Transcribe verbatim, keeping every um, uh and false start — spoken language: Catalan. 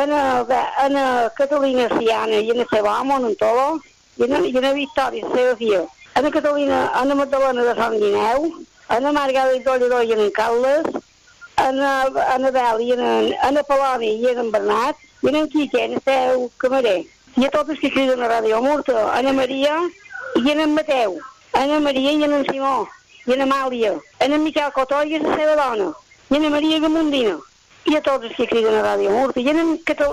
Ana, Ana Catalina Siana i Ana Sebamo, en Tolo, i Ana, i Ana Victòria, la seva filla. Ana Catalina, Ana Magdalena de Sant Guineu, Ana Margarida Dolledor i en Carles, Ana, Ana Bel i en, Ana Paloni i en Bernat, i en Quique, en el seu camarer. I a totes que criden a Ràdio Murta, Ana Maria i en Mateu, Ana Maria i en Simó, i en Amàlia, en Miquel Cotó i la seva dona, i en Maria Gamundina. I a tots els que criden a Ràdio Murta, i en Català.